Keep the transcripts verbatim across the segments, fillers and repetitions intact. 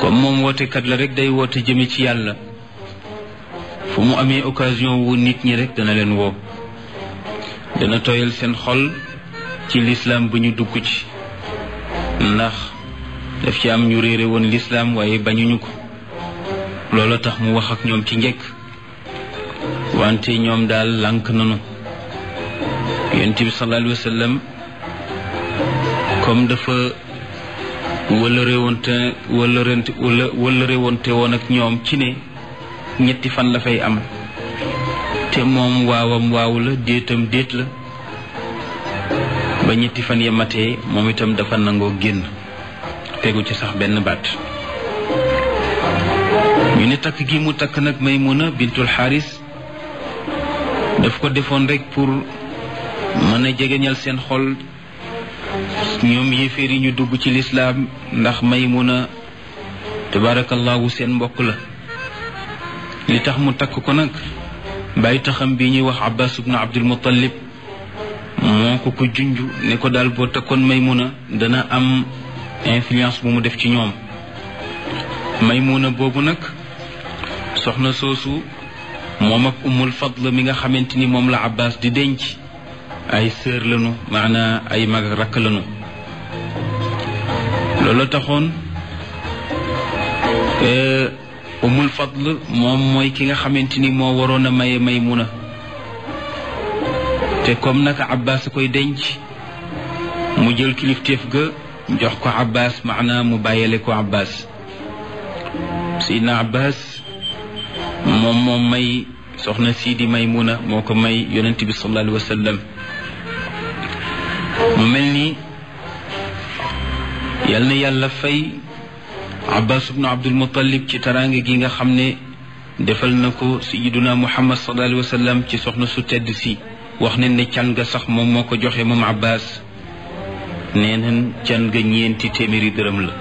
comme moom wootekat la rek day woote jëme ci yàlla fu mu amee occasion wu nit ñi rek dana leen woo dana tooyal seen xol ci lislaam bu ñu dugg ci ndax daf ci am ñu réere woon lislaam waaye bañuñu ko loolu tax mu wax ak ñoom ci njëkk wante ñoom daal lànk nanu yonent bi sallallahu alayhi wa sallam comme dafa wëllëre woonte wëllërente wëllëre woonte woon ak ñoom ci ne ñetti fan la fay am te moom waawam waaw la déetam déet la ba ñetti fan ya matee moom itam dafa nangoo génn tegu ci sax benn baat ñu ne takk gi mu takk nag Maymuna bintul Xaaris daf ko defoon rek pour mën a jegeñal seen xol ñoom yéeféer yi ñu dugg ci lislaam ndax Maymuna tabarakallahu seen mbokk la li tax mu takk ko nag bàyyi taxam bi ñuy wax Abbas ibnu Abdul Muttalib moo ko ko junj ne ko daal boo takkoon Maymuna dana am influence bu mu def ci ñoom Maymuna boobu nag soxna soosu moom ak Ummul Fadl mi nga xamante ni moom la Abbas di denc ay sœur lañu maanaa ay mag ak rakk lañu loolu taxoon Ummul Fadl moom mooy ki nga xamante ni moo waroon a maye Maymuna te comme naka Abbas koy denc mu jël kilifteef ga jox ko Abbas maanaa mu bàyyale ko Abbas Seydina Abbas moom moom may soxna sii di Maymuna moo ko may yonent bi sallallahu alayhi wa sallam mu mel ni yal na yàlla fay Abbas ibnu Abdul Muttalib ci taraange gi nga xam ne defal na ko sayyiduna Muhammad sallallahu alayhi wa sallam ci soxna su tedd si wax ne ne can ga sax moom moo ko joxe moom Abbas nee nañ can ga ñeenti téeméeri dërëm la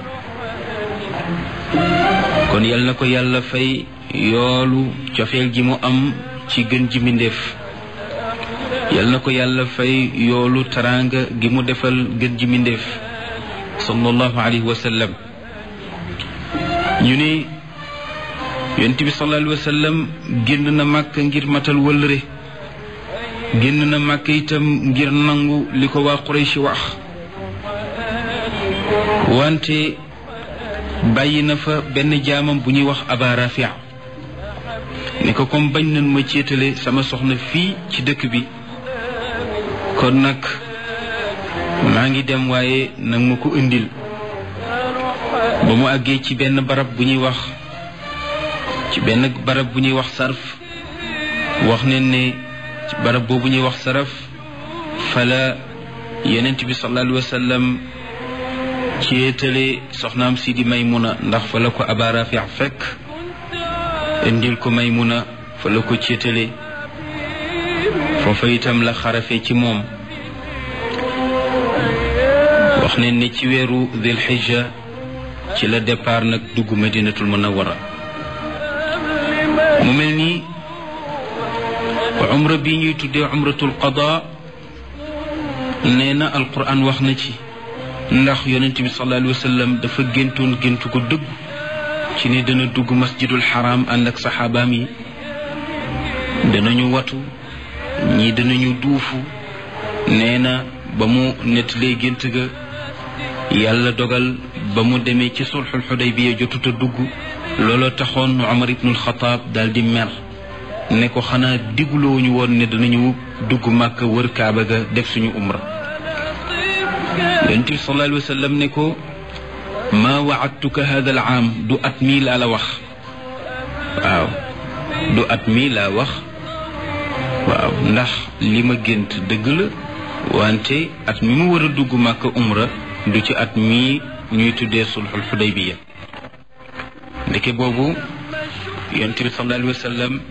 kon yal na ko yàlla fay yoolu cofeel gi mu am ci gën ji mbindéef yal na ko yàlla fay yoolu taraanga gi mu defal gën ji mbindéef sallallahu alayhi wa sallam ñu ne yonent bi sallallahu alayhi wa sallam génn na màkk ngir matal wëllëre génn na màkk itam ngir nangu li ko waa Quraysh wax wante bàyyi na fa benn jaamam bu ñuy wax Aba Rafia ne ko comme bañ nañ ma céetale sama soxna fii ci dëkk bi kon nag maa ngi dem waaye nag ma ko indil ba mu àggee ci benn barab bu ñuy wax ci benn barab bu ñuy wax sarf wax ne ne ci barab boobu ñuy wax saraf fala yonent bi sallallahu alayhi wa sallam céetale soxnaam si di Maymuna ndax fa la ko Aba Rafia fekk indil ko Maymuna fa la ko céetale foofa itam la xarafe ci moom wax ne ne ci weeru Dul Hijja ci la départ nag dugg Madinatul Munawwara mu mel ni umra bi ñuy tuddee umratul qada nee na alquran wax na ci ndax yonent bi sallallahu alayhi wa sallam dafa géntoon géntu ko dëgg ci ne dana dugg masjidul haram ànd ak saxaabaam yi danañu watu ñii danañu duufu nee na ba mu nettalee gént ga yàlla dogal ba mu demee ci sulxul xudaybiya jotut a dugg looloo taxoon Umar ibnul Xataab daal di mer ne ko xanaa digloo ñu woon ne danañu dugg Màkka wër Kaaba ga def suñu umra yonent bi sallallahu alayhi wa sallam ne ko maa waadtuka hada al aam du at mii laa la wax waaw du at mii laa wax waaw ndax li ma gént dëgg la wante at mi mu war a dugg Màkka umra du ci at mii ñuy tuddee sulxul xudaybiya ndeke boobu yonent bi sallallahu alayhi wa sallam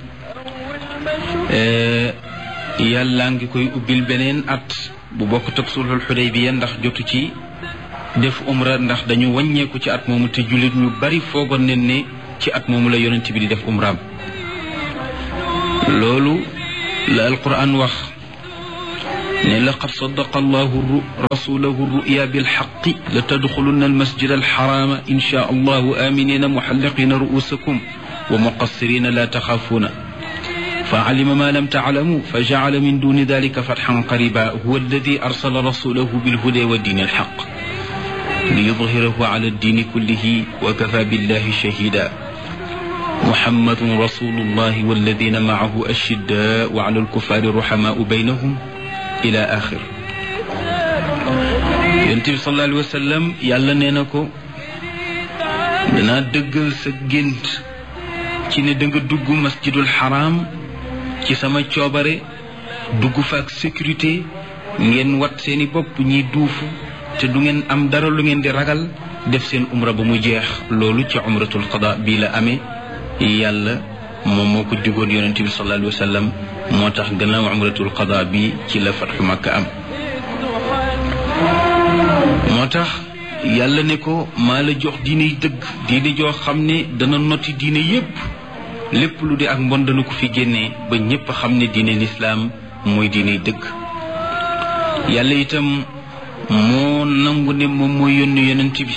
yàlla ngi koy ubbil beneen at bu bokk teg sulxul xudaybiya ndax jotu ci def umra ndax dañu wàññeeku ci at moomu te jullit ñu bari foogoon nañ ne ci at moomu la yonent bi di def umraam loolu la alquran wax ne laqad sadaqa allahu rasulahu ruya bilxaqi la tadxulunna almasjid alxarama insha allahu aminina muxalliqina ruusakum wa muqassirina la taxaafuuna fa alima ma lam taalamu fa jacala min duni dalika fatxan qariba huwa alladi arsala rasulahu bilhuda wa diini alxaq liyudhirahu ala addiini kullihi wa kafa billahi shahida muhammadun rasulullahi walladina macahu ashiddaau ala alkuffari ruhamaau baynahum ila axir. Yonent bi sallallahu alayhi wa sallam yàlla nee na ko danaa dëggal sa gént ci ne danga dugg masjidul xaraam ci sama coobare dugg fa ak sécurité ngeen wat seeni bopp ñiy duufu te du ngeen am dara lu ngeen di ragal def seen umra ba mu jeex. loolu ci umratul qada bii la amee yàlla moom moo ko digoon Yonent bi sallallahu alayhi wa sallam moo tax gannaaw umratul qada bi ci la fatxu Makka am. moo tax yàlla ne ko maa la jox diine dëgg diine joo xam ne dana noti diine yépp lépp lu di ak mbon dana ko fi génnee ba ñépp xam ne diine lislaam mooy diine dëgg. yàlla itam moo nangu ne moom mooy yónni yonent bi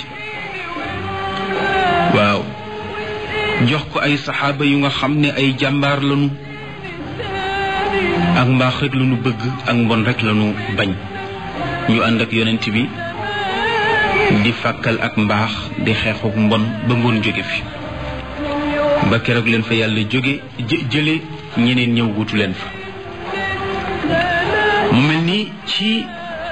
waaw jox ko ay saxaaba yu nga xam ne ay jàmbaar lañu ak mbaax rek la ñu bëgg ak mbon rek la ñu bañ ñu ànd ak yonent bi di fàkkal ak mbaax di xeexuk mbon ba ngoon jóge fi ba keroog leen fa yàlla jóge jële ñeneen ñëw wutu leen fa. mu mel ni ci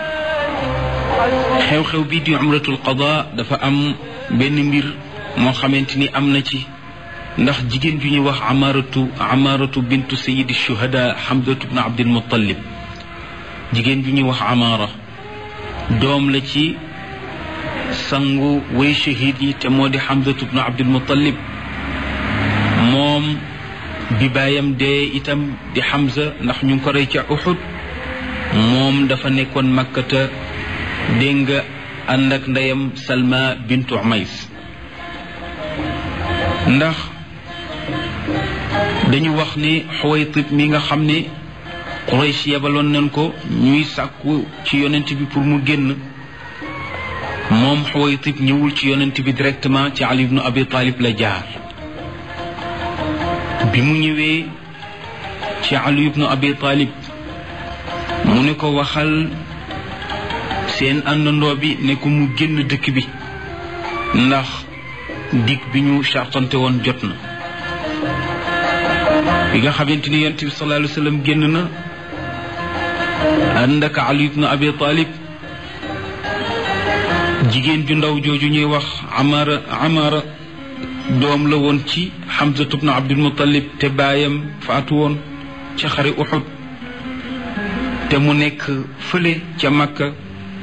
xew-xew bi di umratul qada dafa am benn mbir moo xamante ni am na ci ndax jigéen ju ñuy wax amaratu amaratu bintu sayidi shuhada hamdatu bnu abdil muttalib jigéen ju ñuy wax amara doom la ci sangu way shahid yi te moo di hamdatu bnu abdil muttalib. moom bi baayam dee itam di Hamza ndax ñu ngi ko rey ca Uhud moom dafa nekkoon makkata dégg nga ànd ak ndeyam Salma bintu Umays ndax dañu wax ni Xuwaytib mi nga xam ne Quraysh yebaloon nañ ko ñuy sàkku ci yonent bi pour mu génn moom Xuwaytib ñëwul ci yonent bi directement ci Ali ibnu Abi Talib la jaar. bi mu ñëwee ci Ali ibnu Abi Talib mu ne ko waxal seen àndandoo bi ne ko mu génn dëkk bi ndax dig bi ñu sartante woon jot na. bi nga xamante ni yonent bi sallallahu alayhi wa sallam génn na ànd ak Ali ibnu Abi Talib jigéen ju ndaw jooju ñuy wax Amara Amara doom la woon ci Hamza ibn Abdul Muttalib te baayam faatu woon ca xare Uhud te mu nekk fële ca Makka.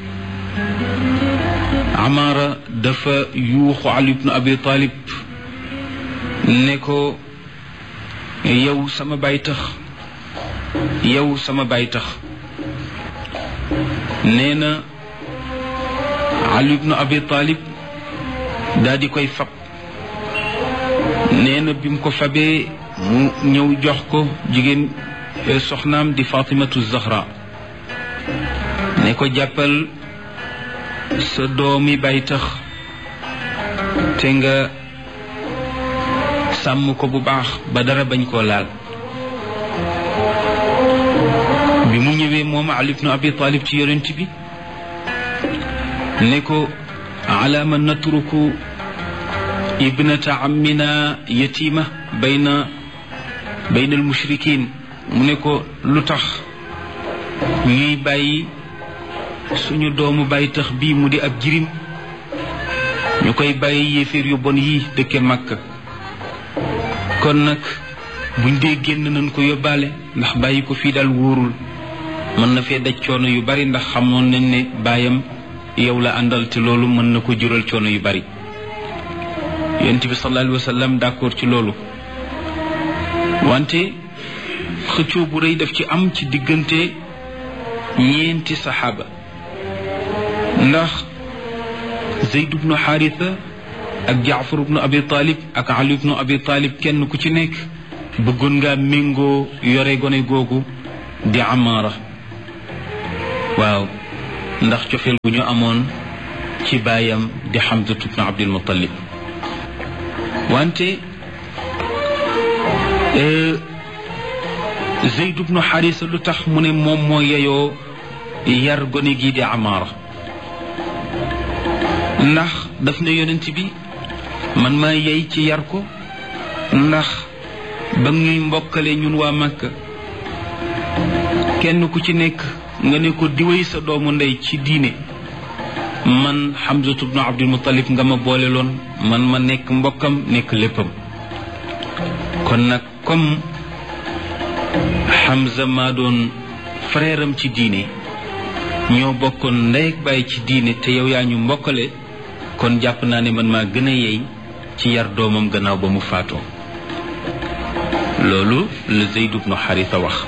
Amara dafa yuuxu Ali ibn Abi Talib ne ko yow sama baay tax yow sama baay tax nee na Ali ibn Abi Talib daal di koy fab nee na bi mu ko fabee mu ñëw jox ko jigéen soxnaam di Fatimatu Zahra ne ko jàppal sa doomi bay tax te nga sàmm ko bu baax ba dara bañ koo laal. bi mu ñëwee moom Ali ibn Abi Talib ci yonent bi ne ko ala man natruku ibnata ammina yatima bayna bayna al mushrikin mu ne ko lu tax ñuy bàyyi suñu doomu bàyyi tax bii mu di ab jirim ñu koy bàyyi yéeféer yu bon yi dëkke Makka kon nag buñ dee génn nañ ko yóbbaale ndax bàyyi ko fii daal wóorul mën na fee daj coono yu bari ndax xamoon nañ ne baayam yow la àndal te loolu mën na ko jural coono yu bari. yonent bi sallallahu alayhi wa sallam d'accord ci loolu wante xëccoo bu rëy daf ci am ci diggante ñeenti saxaaba ndax Zayd ibnu Haritha ak Jaafar ibnu Abi Talib ak Ali ibnu Abi Talib kenn ku ci nekk bëggoon ngaa méngoo yore gone googu di Amara waaw ndax cofeel gu ñu amoon ci baayam di Hamza ibn Abdul Muttalib wante Zayd ibn Haarisa lu tax mu ne moom moo yeyoo yar gone gii di Amaara ndax daf ne yonent bi man maa yey ci yar ko ndax ba ñuy mbokkale ñun waa Makka kenn ku ci nekk nga ne ko diwéy sa doomu ndey ci diine man Hamza ibn Abdul Muttalib nga ma boole loon man ma nekk mbokkam nekk léppam kon nag comme Hamza maa doon frère am ci diine ñoo bokkoon ndey ak baay ci diine te yow yaa ñu mbokkale kon jàpp naa ne man maa gën a yey ci yar doomam gannaaw ba mu faatoo loolu la Zayd ibn Haarisa wax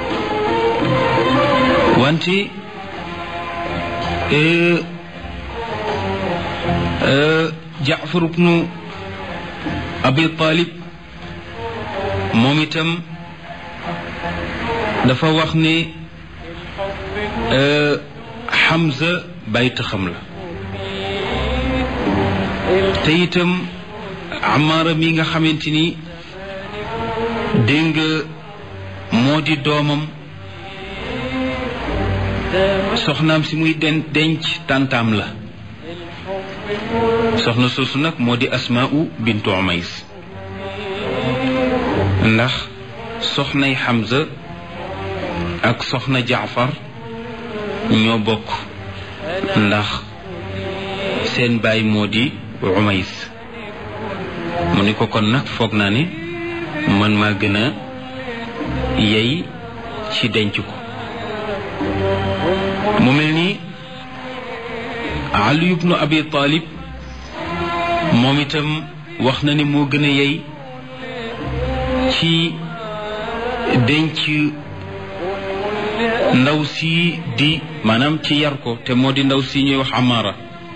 wante Jaafar ibn Abi Talib moom itam dafa wax ne Hamza bàyyi taxam la te itam Amaara mi nga xamante ni dégg nga moo di doomam soxnaam si muy den denc tàntaam la soxna soosu nag moo di Asmaa'u bintu Umays ndax soxnay Hamza ak soxna Jaafar ñoo bokk ndax seen baay moo di Umays mu ni ko kon nag foog naa ne man maa gën a yey ci denc ko mu mel ni Ali ibnu Abi Talib moom itam wax na ne moo gën a yey ci denc ndaw si di maanaam ci yar ko te moo di ndaw si ñuy wax Amaara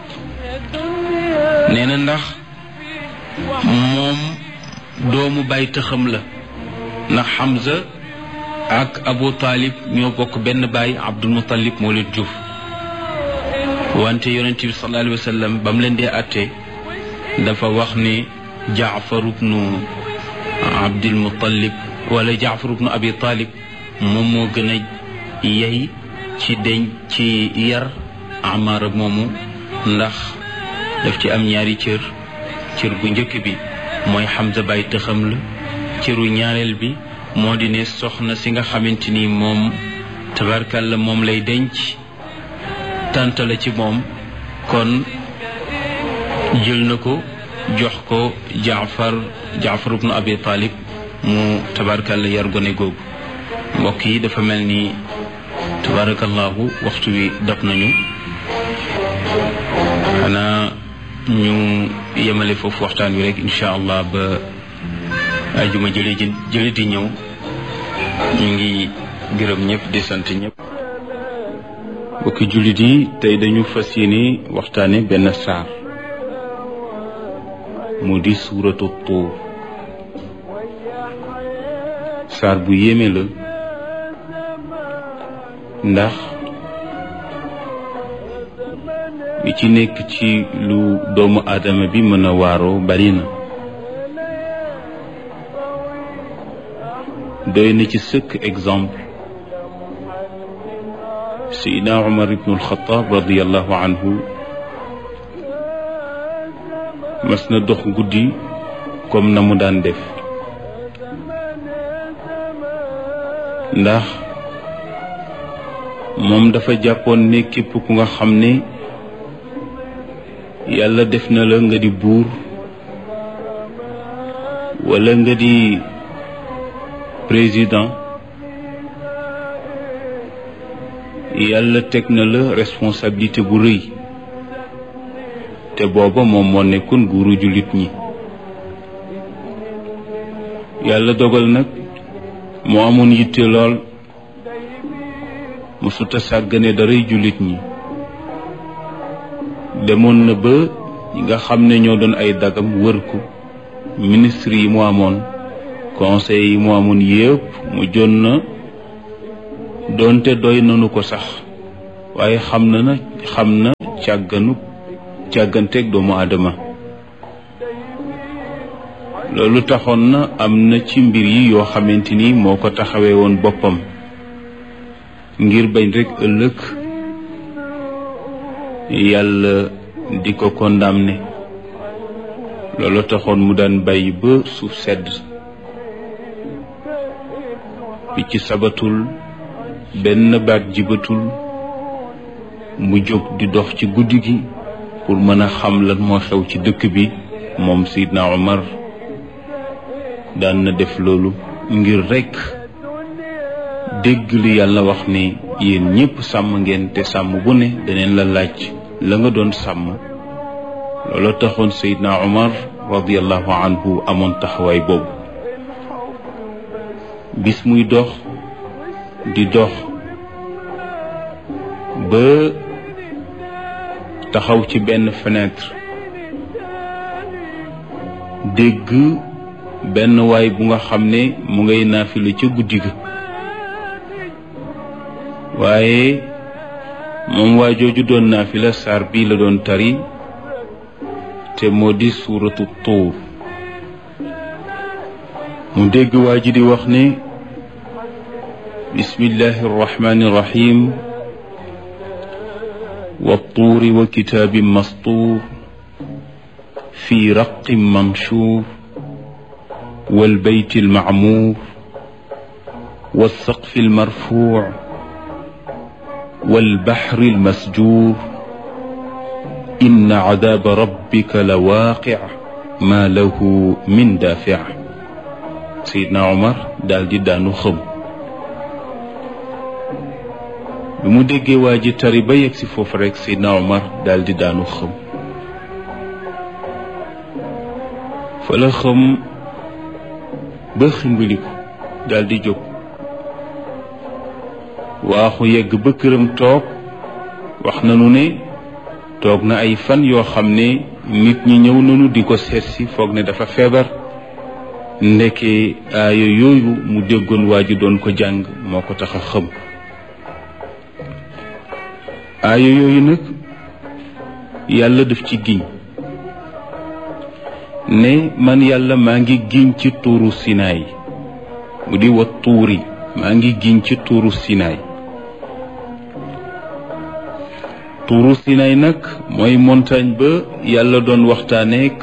nee na ndax moom doomu baay tëxam la ndax Hamza ak Abu Talib ñoo bokk benn baay Abdul Muttalib moo leen jur wante yonent bi sallallahu alayhi wa sallam ba mu leen dee àtte dafa wax ne Jaafar ibnu Abdul Muttalib wala Jaafar ibnu Abi Talib moom moo gën a yey ci deñ ci yar Amaara moomu ndax daf ci am ñaari cër cër bu njëkk bi mooy Hamza baay tëxam la cëru ñaareel bi moo di ne soxna si nga xamante ni moom tabarkalla moom lay denc tànt la ci moom kon jël na ko jox ko Jaafar Jaafar ibnu Abi Talib mu tabarkalla yar gone googu mbokk yi dafa mel ni tabarakallahu waxtu wi dab nañu xanaa ñu yemale foofu waxtaan wi rek incha allah ba ajuma jële ji jële di ñëw ñu ngi gërëm ñëpp di sant ñëpp bokki jullit yi tey dañu fas yéene waxtaane benn saar mu di suuratu Tuur saar bu yéeme la ndax li ci nekk ci lu doomu aadama bi mën a waaroo bari na doy na ci sëkk exemple Seydina Umar ibnu Alxataab radiallahu anhu mas na dox guddi comme na mu daan def ndax moom dafa jàppoon ne képp ku nga xam ne yàlla def na la nga di buur wala nga di président yàlla teg na la responsabilité bu rëy te booba moom moo nekkoon guuru jullit ñi yàlla dogal nag moo amoon yitte lool musuta sàggane daray jullit ñi demoon na ba ñi nga xam ne ñoo doon ay dagam wër ko ministre yi mu amoon conseil yi mu amoon yépp mu jon na doonte doy nanu ko sax waaye xam na na xam na càgganu càgganteeg doomu aadama. loolu taxoon na am na ci mbir yi yoo xamante ni moo ko taxawee woon boppam ngir bañ rekk ëllëg yàlla di ko condamné. loolu taxoon mu daan bàyyi ba suuf sedd bi ci sabatul benn baat jibatul mu jóg di dox ci guddi gi pour mën a xam lan moo xew ci dëkk bi. moom Seydina Omar daan na def loolu ngir rekk dégg li yàlla wax ni yéen ñépp sàmm ngeen te sàmm bu ne daneen la laaj la nga doon sàmm. loolu taxoon Seydina Omar radiyallahu anhu amoon taxawaay boobu. bis muy dox di dox ba taxaw ci benn fenêtre dégg benn waay bu nga xam ne mu ngay naafila ca guddi ga. waaye moom waa jooju doon naafila saar bii la doon tari te moo di suuratu tuur. mu dégg waa ji di wax ne bismillahi arrahmani irrahim wa tuuri wa kitaabin mastuur fi raqin manshuur wal bayti almacmuur wal saqfi almarfuuc wal baxri almasjuur inna cadaaba rabbika la waaqic maa lahu min daafic. Seydina Omar daal di daanu xëm. bi mu déggee waa ji tari ba yegg si foofu rekk Seydina Omar daal di daanu xëm. fa la xëm ba ximbiliku daal di jóg waaxu yegg ba këram toog. wax nanu ne toog na ay fan yoo xam ne nit ñi ñëw nanu di ko seet si foog ne dafa feebar. ndeke aaya yooyu mu déggoon waa ji doon ko jàng moo ko tax a xëm. aaya yooyu nag yàlla daf ci giñ ne man yàlla maa ngi giñ ci tuuru Sinaay mu di wa tuuri maa ngi giñ ci tuuru Sinaay. tuuru Sinaay nag mooy montagne ba yàlla doon waxtaaneek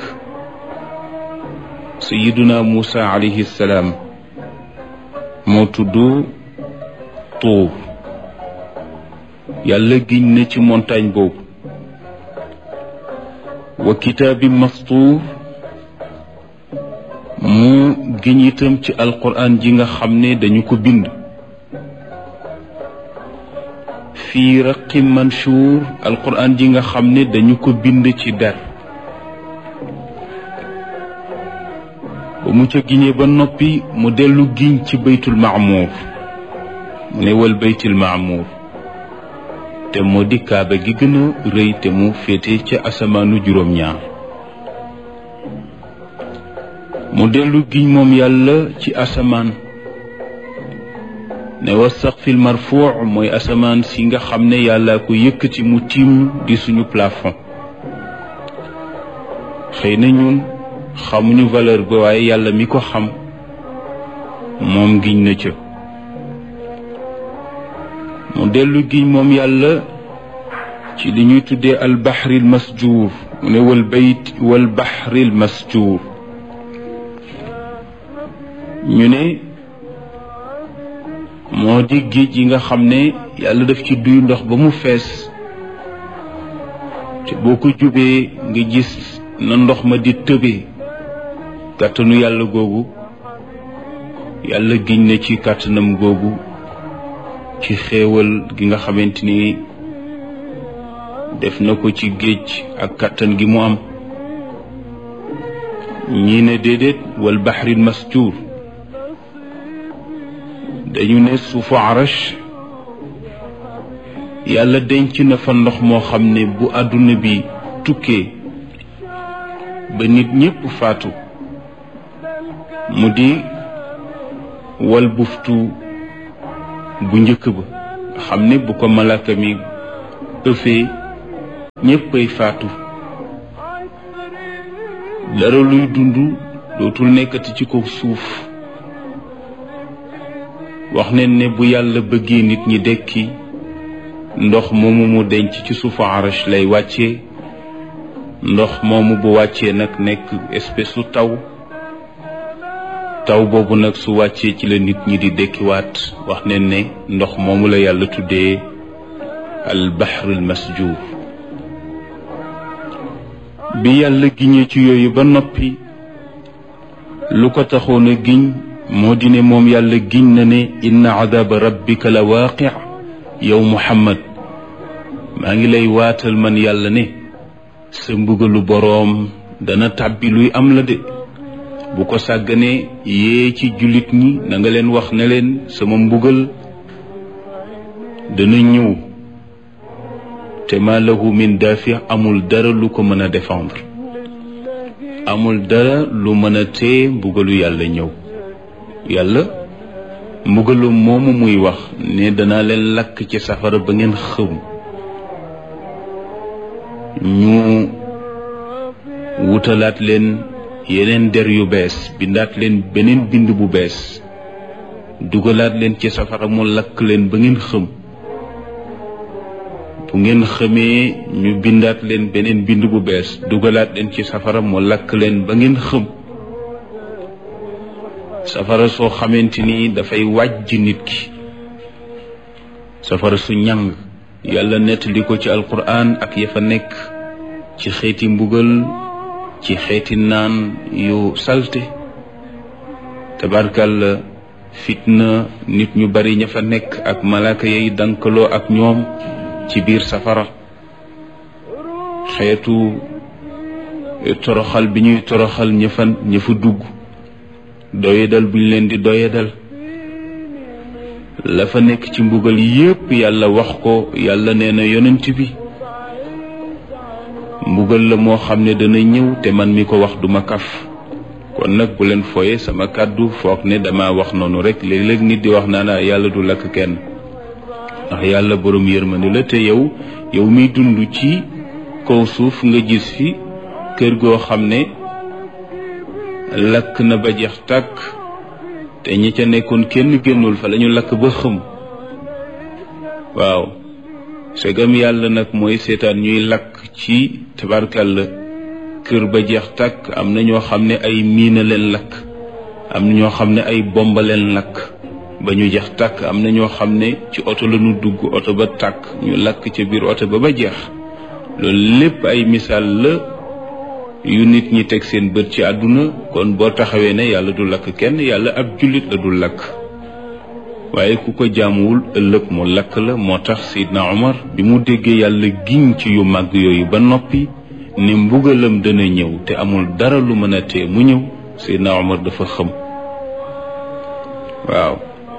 sayiduna Muusa alayhi salaam moo tudd tuur. yàlla giñ na ci montagne boobu. wa kitaabi mastuur mu giñ itam ci alquran ji nga xam ne dañu ko bind. fii raqim manshuur alquran ji nga xam ne dañu ko bind ci der. ba mu ca giñee ba noppi mu dellu giñ ci baytul maamuur mu ne wal baytul maamuur te moo di kaaba gi gën a rëy te mu féete ca asamaanu juróom-ñaar. mu dellu giñ moom yàlla ci asamaan ne wa saqfil marfuu mooy asamaan si nga xam ne yàlla ko yëkkati mu tiim di suñu plafond. xëy na ñun xamuñu valeur ba waaye yàlla mi ko xam moom giñ na ca. mu dellu giñ moom yàlla ci li ñuy tuddee al bahril masjuur mu ne wal bayt wal bahril masjuur. ñu ne moo di géej yi nga xam ne yàlla daf ci duy ndox ba mu fees te boo ko jubee nga gis na ndox ma di tëbee. kàttanu yàlla googu yàlla giñ na ci kàttanam googu ci xéewal gi nga xamante ni def na ko ci géej ak kàttan gi mu am. ñii ne déedéet wal bahril masjuur dañu ne suufu arash yàlla denc na fa ndox moo xam ne bu àdduna bi tukkee ba nit ñépp faatu mu di wal buftu bu njëkk ba xam ne bu ko malaka mi ëffee ñéppay faatu dara luy dund dootul nekkati ci kaw suuf wax nañ ne bu yàlla bëggee nit ñi dekki ndox moomu mu denc ci suufu arash lay wàccee ndox moomu bu wàccee nag nekk espèce su taw taw boobu nag su wàccee ci la nit ñi di dekkiwaat wax nañ ne ndox moomu la yàlla tuddee al bahrul masjur bi yàlla giñee ci yooyu ba noppi lu ko taxoon a giñ moo di ne moom yàlla giñ na ne inna adaba rabbika la waaqi yow muhammad maa ngi lay waatal man yàlla ne sa mbugalu boroom dana tàbbi luy am la de bu ko sàgganee yee ci jullit ñi na nga leen wax ne leen sama mbugal dana ñëw te ma lahu min daafi amul dara lu ko mën a défendre amul dara lu mën a tee mbugalu yàlla ñëw yàlla mbugalu moomu muy wax ne danaa leen lakk ci safara ba ngeen xëm ñu wutalaat leen yeneen der yu bees bindaat leen beneen bind bu bees dugalaat leen ci safara mu lakk leen ba ngeen xëm bu ngeen xamee ñu bindaat leen beneen bind bu bees dugalaat leen ci safara mu lakk leen ba ngeen xëm safara soo xamante ni dafay wàjj nit ki safara su ñàng yàlla nettali ko ci alquran ak ya fa nekk ci xeeti mbugal ci xeeti naan yu salte tabarkalla fitna nit ñu bari ña fa nekk ak malaaka yay dankaloo ak ñoom ci biir safara xeetu toroxal bi ñuy toroxal ña fa ña fa dugg doyadal buñ leen di doyadal la fa nekk ci mbugal yépp yàlla wax ko yàlla nee na yonent bi mbugal la moo xam ne dana ñëw te man mi ko wax duma kaf kon nag bu leen fooye sama kàddu foog ne dama wax noonu rek léeg-léeg nit di wax naa na yàlla du lakk kenn ndax yàlla borom yërmande la te yow yow miy dund ci kaw suuf nga gis fi kër goo xam ne lakk na ba jeex tàkk te ñi ca nekkoon kenn génnul fa lañu lakk ba xëm waaw segam yàlla nag mooy seetaan ñuy lakk ci tabarkàlla kër ba jeex tàkk am na ñoo xam ne ay miina leen lakk am na ñoo xam ne ay bomba leen lakk ba ñu jeex tàkk am na ñoo xam ne ci oto la ñu dugg oto ba tàkk ñu lakk ca biir oto ba ba jeex loolu lépp ay misaal la yu nit ñi teg seen bët ci àdduna kon boo taxawee ne yàlla du lakk kenn yàlla ab jullit la du lakk waaye ku ko jaamuwul ëllëg mu lakk la moo tax Seydina Omar bi mu déggee yàlla giñ ci yu màgg yooyu ba noppi ne mbugalam dana ñëw te amul dara lu mën a tee mu ñëw Seydina Omar dafa xëm waaw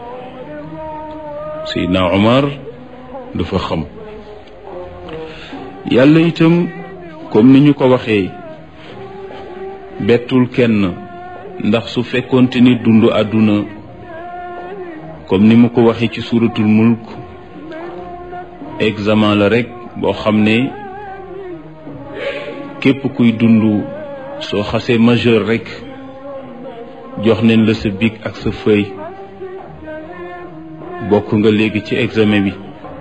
Seydina Omar dafa xëm yàlla itam comme ni ñu ko waxee bettul kenn ndax su fekkoonte ni dund àdduna comme ni mu ko waxee ci suuratul mulk examen la rek boo xam ne képp kuy dund soo xasee majeur rek jox nañ la sa bic ak sa feuille bokk nga léegi ci examen bi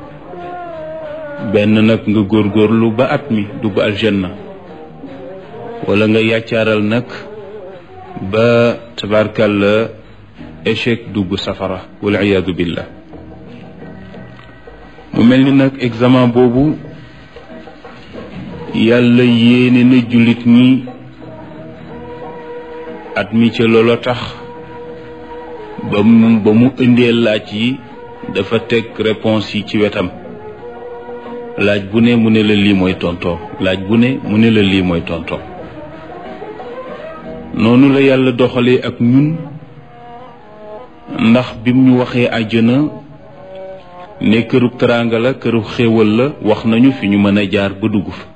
benn nag nga góorgóorlu ba at mi dugg aljanna wala nga yàccaaral nag ba tabarkalla échec dugg safara wal iyaadu billah mu mel ni nag examen boobu yàlla yéene na jullit ñi at mi ca loolo tax ba mu ba mu indee laaj yi dafa teg réponse yi ci wetam laaj bu ne mu ne la lii mooy tonto laaj bu ne mu ne la lii mooy tonto noonu la yàlla doxalee ak ñun ndax bim ñu waxee àjjana ne këru teraanga la këru xéewal la wax nañu fi ñu mën a jaar ba dugg fa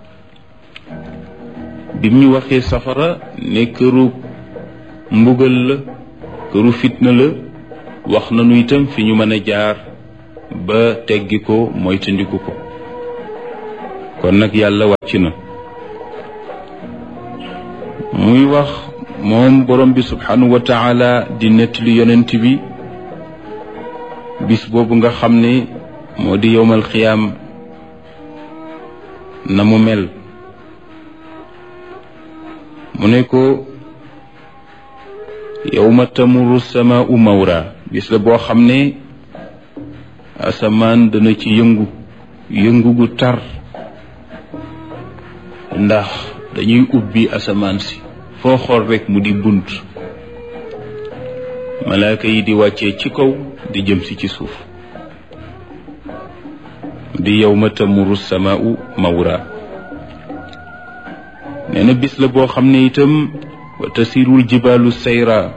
bim ñu waxee safara ne këru mbugal la këru fitna la wax nañu itam fi ñu mën a jaar ba teggi ko moytandiku ko kon nag yàlla wàcc na muy wax moom borom bi subhanahu wa taala di nettali yonent bi bis boobu nga xam ne moo di yowmal xiyaam na mu mel mu ne ko yawma tamurru samaau mawra bis la boo xam ne asamaan dana ci yëngu yëngu gu tar ndax dañuy ubbi asamaan si foo xool rekk mu di bunt malaaka yi di wàccee ci kaw di jëm si ci suuf di yawma tamurru samaau mawra nee na bis la boo xam ne itam wa tasirul jibaalu sayra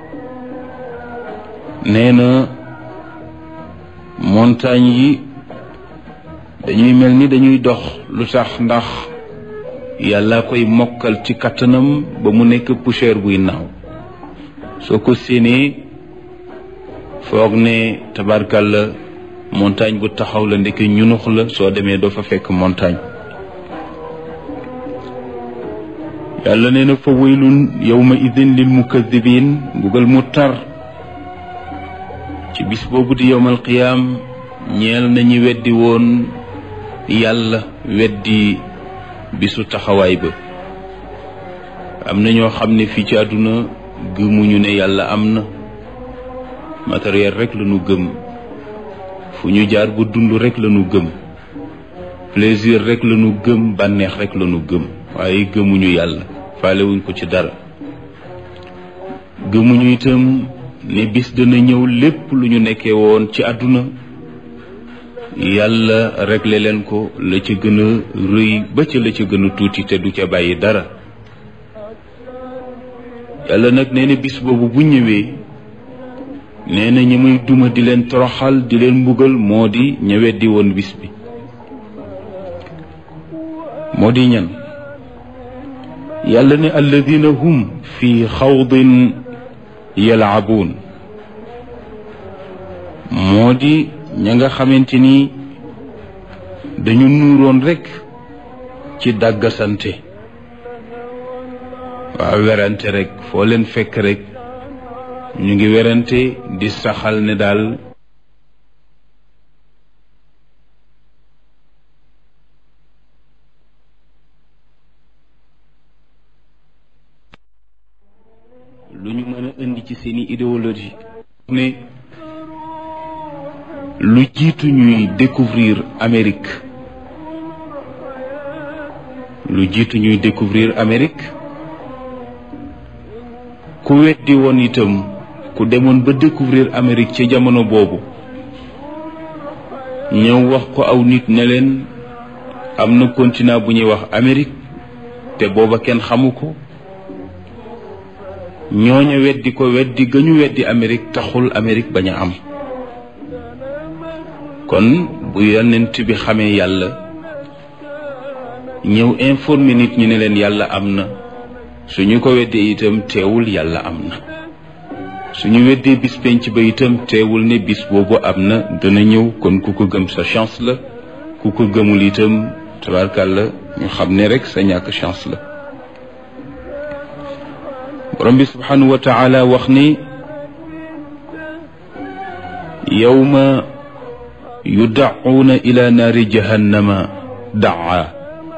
nee na montagne yi dañuy mel ni dañuy dox lu tax ndax yàlla koy mokkal ci kattanam ba mu nekk poussière buy naaw soo ko séenee foog ne tabarkalla montagne bu taxaw la ndeke ñunux la soo demee doo fa fekk montagne yàlla nee na fa waylun yawma idin lil mukadibin mbugal mu tar ci bis boobu di yawmal qiyaam ñeel nañu weddi woon yàlla weddi bisu taxawaay ba am na ñoo xam ne fii ci àdduna gëmuñu ne yàlla am na matériel rek la ñu gëm fu ñu jaar bu dund rek la ñu gëm plaisir rek la ñu gëm bànneex rek la ñu gëm waaye gëmuñu yàlla faalewuñ ko ci dara gëmuñu itam ne bis dana ñëw lépp lu ñu nekkee woon ci àdduna yàlla réglé leen ko la ca gën a rëy ba ca la ca gën a tuuti te du ca bàyyi dara yàlla nag nee na bis boobu bu ñëwee nee na ñi muy duma di leen toroxal di leen mbugal moo di ña weddi woon bis bi moo di ñan yàlla ne alladina hum fi xawdin yalaabuun moo di ña nga xamante ni dañu nuuroon rekk ci dàggasante waaw werante rekk foo leen fekk rekk ñu ngi werante di saxal ne daal lu ñu mën a indi ci seeni idéologie ne lu jiitu ñuy découvrir Amérique lu jiitu ñuy découvrir Amérique ku weddi woon itam ku demoon ba découvrir Amérique ci jamono boobu ñëw wax ko aw nit ne leen am na continent bu ñuy wax Amérique te booba kenn xamu ko ñooña weddi ko weddi ga ñu weddi Amérique taxul Amérique bañ a am kon bu yonent bi xamee yàlla ñëw informé nit ñi ne leen yàlla am na suñu ko weddee itam teewul yàlla am na suñu weddee bis penc ba itam teewul ne bis boobu am na dana ñëw kon ku ko gëm sa chance la ku ko gëmul itam tabarkàlla ñu xam ne rek sa ñàkk chance la borom bi subhanahu wa taala wax ni yawma yud'uuna ila naari jahannama daa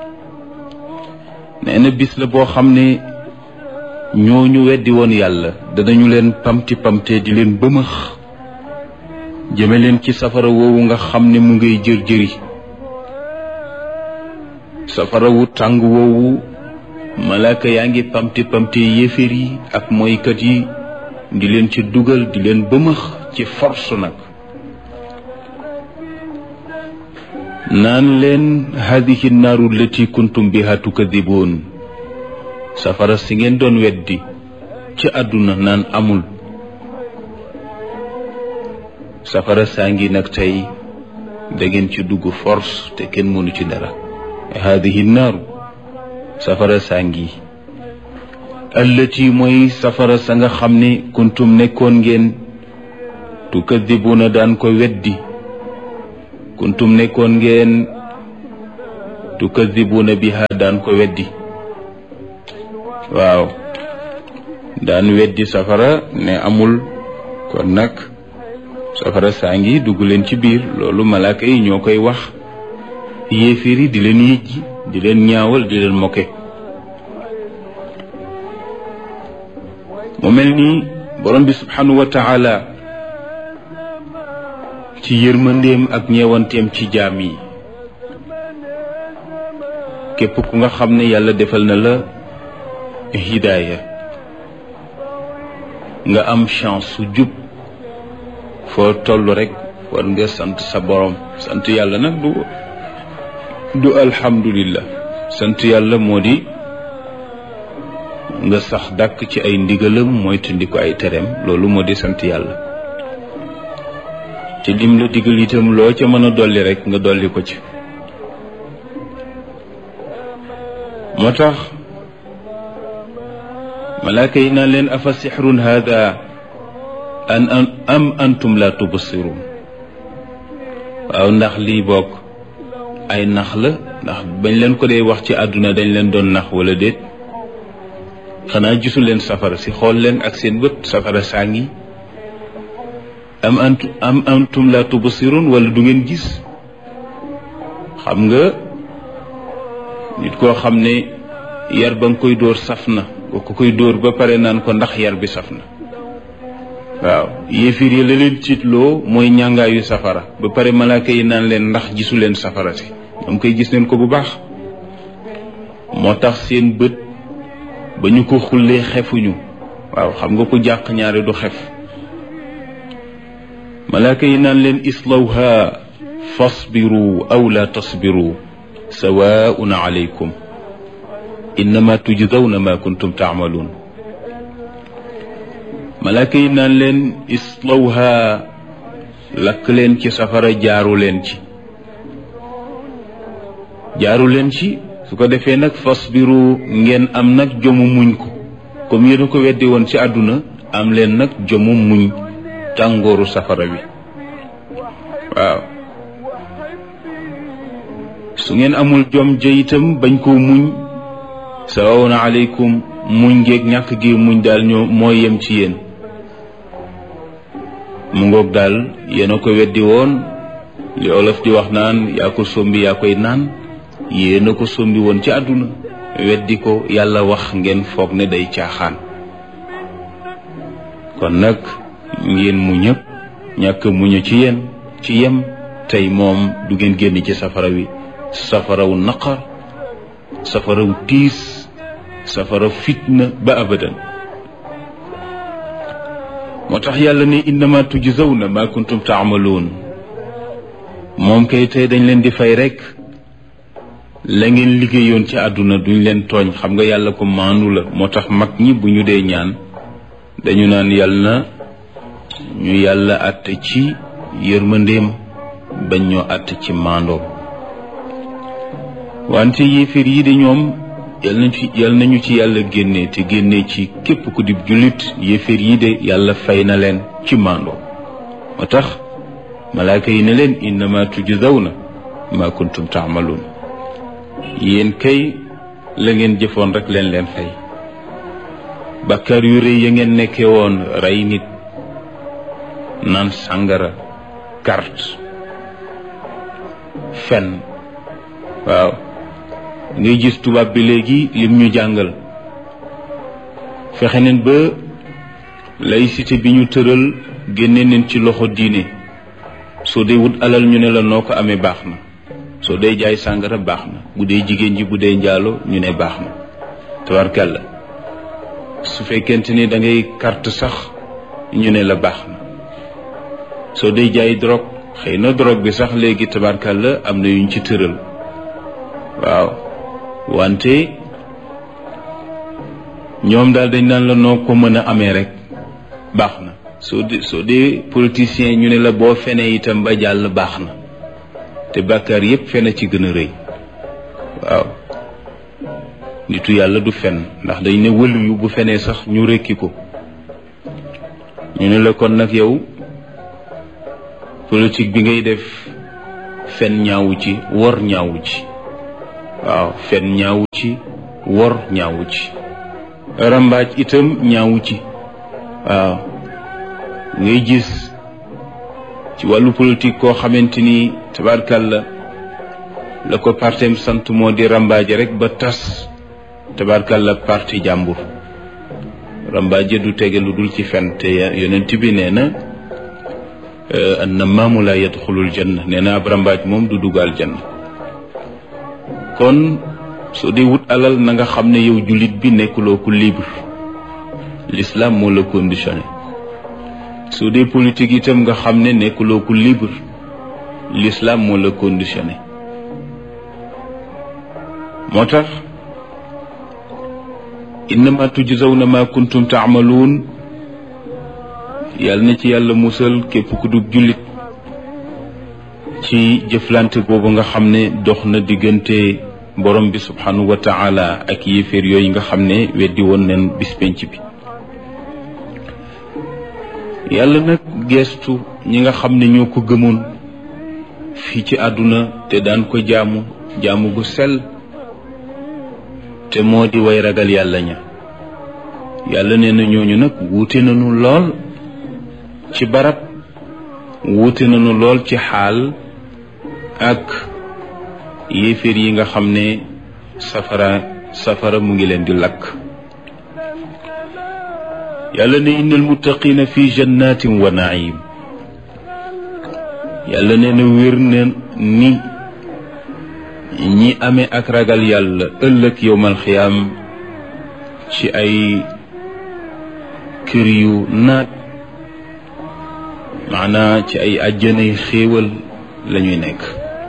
nee na bis la boo xam ne ñooñu weddi woon yàlla danañu leen pamti pamte di leen bëmëx jëme leen ci safara woowu nga xam ne mu ngay jër jëri safara wu tàng woowu malaaka yaa ngi pamti pamte yéeféer yi ak moykat yi di leen ci dugal di leen bëmëx ci force nag naan leen hadihi naaru lati kuntum biha tukadiboon safara si ngeen doon weddi ci àdduna naan amul safara saa ngi nag tey da ngeen ci dugg force te kenn mënu ci dara hadihi naaru safara saa ngi allati mooy safara sa nga xam ne kuntum nekkoon ngeen tukadiboona daan ko weddi kuntum nekkoon ngeen tukadibuuna biha daan ko weddi waaw daan weddi safara ne amul kon nag safara saa ngi dugg leen ci biir loolu malaaka yi ñoo koy wax yéeféer yi di leen yëjji di leen ñaawal di leen moke mu mel ni borom bi subhanahu wa taala ci yërmandeem ak ñeewanteem ci jaam yi képp ku nga xam ne yàlla defal na la hidaaya nga am chance su jub foo toll rek war nga sant sa borom sant yàlla nag du du alhamdulillah sant yàlla moo di nga sax dàkk ci ay ndigalam mooy tundi ko ay tereem loolu moo di sant yàlla te lim la digal itam loo ca mën a dolli rek nga dolli ko ci moo tax malaaka yi naan leen afa sixrun hada an am antum la tubsirun waaw ndax lii bokk ay nax la ndax bañ leen ko dee wax ci àdduna dañ leen doon nax wala déet xanaa gisul leen safara si xool leen ak seen bët safara saa ngi am antum am antum la tubsirun wala du ngeen gis xam nga nit koo xam ne yar ba nga koy dóor saf na boo ko koy dóor ba pare naan ko ndax yar bi saf na waaw yéefir yi la leen tiitloo mooy ñàngaayu safara ba pare malaaka yi naan leen ndax gisu leen safara si ñoom koy gis neen ko bu baax moo tax seen bët ba ñu ko xullee xefuñu waaw xam nga ko jàq ñaare du xef malaaka yi naan leen islawha fasbiru aw la tasbiru sawaun alaykum innama tujzawna ma kuntum taamaluun malaaka yi naan leen islawha lakk leen ci safara jaaru leen ci jaaru leen ci su ko defee nag fasbiru ngeen am nag jomu muñ ko comme yéen a ko weddi woon ci àdduna am leen nag jomu muñ tàngooru safara wi waaw su ngeen amul jom jëyitam bañ koo muñ sawaun aleykum muñ ngeeg ñàkk gi muñ daal ñoo moo yem ci yéen mu ngoog daal yéen a ko weddi woon li olof di wax naan yaa ko sombi yaa koy naan yéen a ko sombi woon ci àdduna weddi ko yàlla wax ngeen foog ne day caaxaan kon nag ngeen mu ñëpp ñàkk muñu ci yéen ci yem tey moom du ngeen génn ci safara wi safaraw naqar safaraw tiis safara fitna ba abadan moo tax yàlla ne innama tujzawna ma kuntum taamaluun moom kay tey dañ leen di fay rek la ngeen liggéeyoon ci àdduna duñ leen tooñ xam nga yàlla ko maandu la moo tax mag ñi bu ñu dee ñaan dañu naan yàlla na ñu yàlla àtte ci yërmandeem bañ ñoo àtte ci maandoo wante yéeféer yi de ñoom yal nañu ci yal nañu ci yàlla génne te génne ci képp ku di jullit yéeféer yi de yàlla fay na leen ci maandoo moo tax malaaka yi ne leen innama tujzawna ma kuntum taamaluun yéen kay la ngeen jëfoon rek leen leen fay bàkkaar yu rëy ya ngeen nekkee woon rey nit naan sàngara carte fen waaw ngay gis tubaab bi léegi lim ñu jàngal fexe neen ba laïcité bi ñu tëral génne neen ci loxo diine soo dee wut alal ñu ne la noo ko amee baax na soo dee jaay sàngara baax na bu dee jigéen ji bu dee njaalo ñu ne baax na tabarkàlla su fekkente ni da ngay carte sax ñu ne la baax na soo dee jaay drogue xëy na drogue bi sax léegi tabarkàlla am na yuñ ci tëral waaw wante ñoom daal dañ naan la noo ko mën a amee rek baax na soo dee soo dee politicien ñu ne la boo fenee itam ba jàll baax na te bàkkaar yépp fen ci gën a rëy waaw nitu yàlla du fen ndax dañ ne wëlu yu bu fenee sax ñu rekki ko ñu ne la kon nag yow politique bi ngay def fen ñaawu ci wor ñaawu ci waaw fen ñaawu ci wor ñaawu ci rambaaj itam ñaawu ci waaw ngay gis ci wàllu politique koo xamante ni tabarkalla la ko partem sant moo di rambaaje rek ba tas tabarkalla parti jàmbur rambaaje du tege lu dul ci fen te yonent bi nee na annamaamu la yadxulul janna nee na ab rambaaj moom du dugal janna kon soo dee wut alal na nga xam ne yow jullit bi nekkuloo ku libre l'islam moo la conditionné soo dee politique itam nga xam ne nekkuloo ku libre l'islam moo la conditionné moo tax innama tujzawna ma kuntum taamaluun yàlla na ci yàlla musal képp ku dub jullit ci jëflante boobu nga xam ne dox na diggante borom bi subhanahu wa taala ak yéeféer yooyu nga xam ne weddi woon neen bis penc bi yàlla nag geestu ñi nga xam ne ñoo ko gëmoon fii ci àdduna te daan ko jaamu jaamu gu sell te moo di way ragal yàlla ña yàlla nee na ñooñu nag wuute nañu lool ci barab wuute nañu lool ci xaal ak yéeféer yi nga xam ne safara safara mu ngi leen di lakk yàlla ne innal muttaqina fi jannatin wa naim yàlla nee na wér na ni ñi amee ak ragal yàlla ëllëg yowmal xiyaam ci ay kër yu naat maanaa ci ay àjjanay xéewal lañuy nekk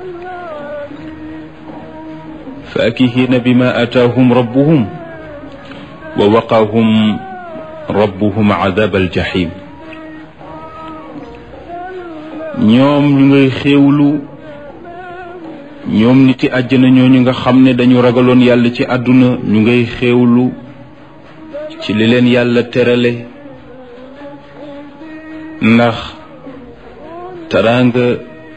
faakihiina bima ataahum rabbuhum wa waqaahum rabbuhum adab aljahim ñoom ñu ngay xéewlu ñoom niti àjjana ñooñu nga xam ne dañu ragaloon yàlla ci àdduna ñu ngay xéewlu ci li leen yàlla terale ndax teraanga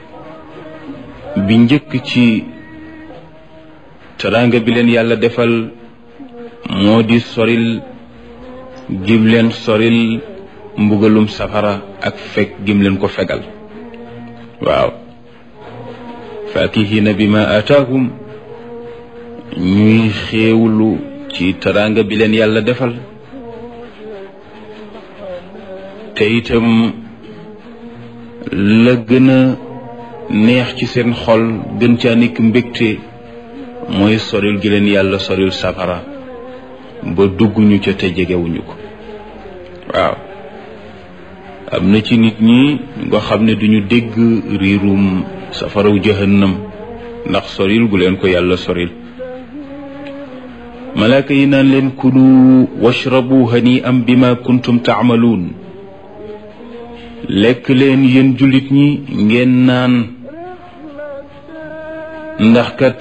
bi njëkk ci teraanga bi leen yàlla defal moo di soril gim leen soril mbugalum safara ak fekk gim leen ko fegal waaw faakihina bima ataahum ñuy xéewlu ci teraanga bi leen yàlla defal te itam la gën a neex ci seen xol gën caa nekk mbégte mooy soril gi leen yàlla soril safara ba dugguñu ca te jegewuñu ko waaw am na ci nit ñi nga xam ne duñu dégg riirum safaraw jahannam ndax soril gu leen ko yàlla soril malaaka yi naan leen kulu washrabu hani am bima kuntum taamaluun lekk leen yéen jullit ñi ngeen naan ndax kat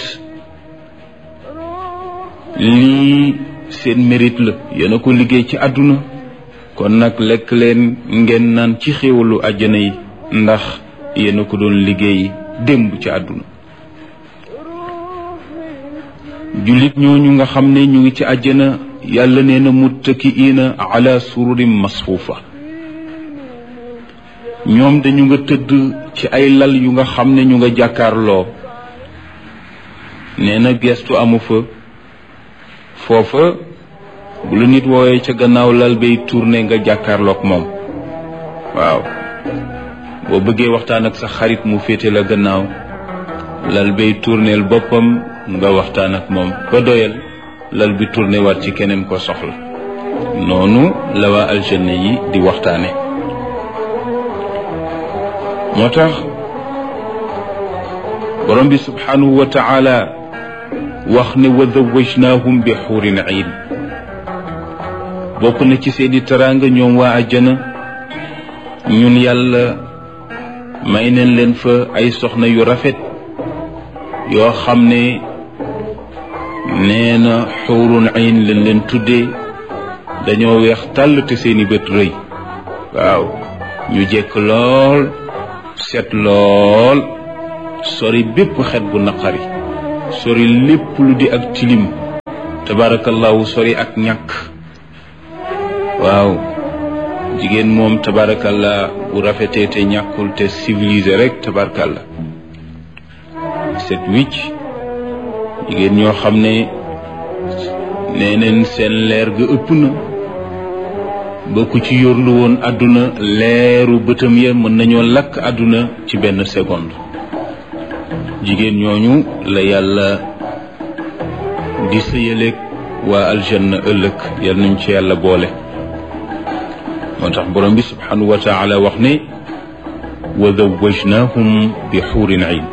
lii seen mérite la yéen a ko liggéey ci àdduna kon nag lekk leen ngeen naan ci xéewalu àjjana yi ndax yéen a ko doon liggéey démb ci àdduna jullit ñooñu nga xam ne ñu ngi ci àjjana yàlla nee na muttakiina ala sururin masfuufa ñoom dañu nga tëdd ci ay lal yu nga xam ne ñu nga jàkkaarloo nee na gestu amu fa foofa bu la nit woowee ca gannaaw lal bay tourné nga jàkkaarloog moom waaw boo bëggee waxtaan ak sa xarit mu féete la gannaaw lal bay tourneel boppam nga waxtaan ak moom ba doyal lal bi tourné waat ci keneen ko soxla noonu la waa aljanna yi di waxtaane moo tax borom bi subhanahu wa taala wax ne wa zawajnaahum bi xuurin iin bokk na ci seeni teraanga ñoom waa àjjana ñun yàlla may neen leen fa ay soxna yu rafet yoo xam ne nee na xuurun iin leen leen tuddee dañoo weex tàll te seeni bët rëy waaw ñu jekk lool set lool sori bépp xet bu naqari sori lépp lu di ak tilim tabarakallahu sori ak ñàkk waaw jigéen moom tabarakallah bu rafetee te ñàkkul te civilisé rek tabarakallah set wicc jigéen ñoo xam ne nee neen seen leer ga ëpp na ba ku ci yorlu woon àdduna leeru bëtam ya mën nañoo lakk àdduna ci benn seconde jigéen ñooñu la yàlla di sëyaleeg waa aljanna ëllëg yal nañ ci yàlla boole moo tax borom bi subhanahu wa taala wax ne wa zawwajnahum bi xuurin ayn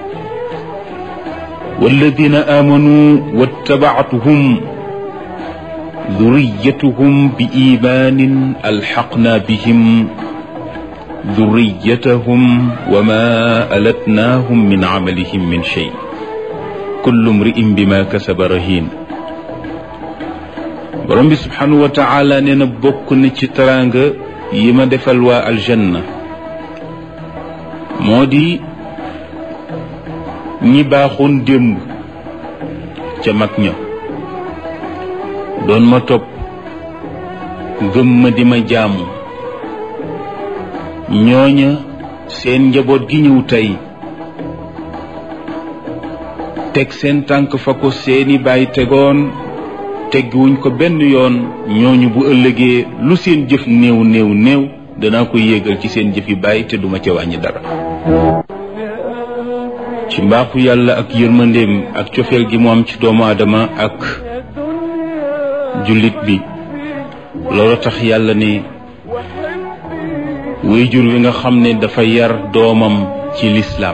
walladina amanu wattabactuhum ذريتهم بإيمان ألحقنا بهم ذريتهم وما ألتناهم من عملهم من شيء كل امرئ بما كسب رهين borom bi subhanahu wa taala nee na bokk na ci teraanga yi ma defal waa aljanna moo di ñi baaxoon démb ca mag ña doon ma topp gëm ma di ma jaamu ñooña seen njaboot gi ñëw tey teg seen tànk fa ko seeni baay tegoon tegguwuñ ko benn yoon ñooñu bu ëllëgee lu seen jëf néew néew néew danaa ko yéegal ci seen jëfi baay te duma ca wàññi dara ci mbaaxu yàlla ak yërmandeem ak cofeel gi mu am ci doomu aadama ak jullit bi loolu tax yàlla ne waajur wi nga xam ne dafa yar doomam ci lislaam